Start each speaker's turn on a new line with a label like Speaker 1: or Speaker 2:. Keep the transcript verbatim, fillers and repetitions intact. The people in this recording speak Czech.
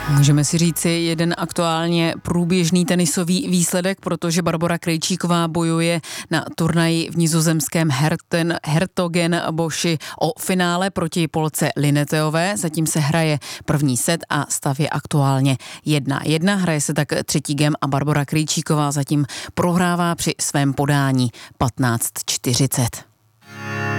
Speaker 1: Můžeme si říci jeden aktuálně průběžný tenisový výsledek, protože Barbora Krejčíková bojuje na turnaji v nizozemském Herten, Hertogenboši o finále proti Polce Lineteové. Zatím se hraje první set a stav je aktuálně jedna jedna. Hraje se tak třetí gem a Barbora Krejčíková zatím prohrává při svém podání patnáct čtyřicet.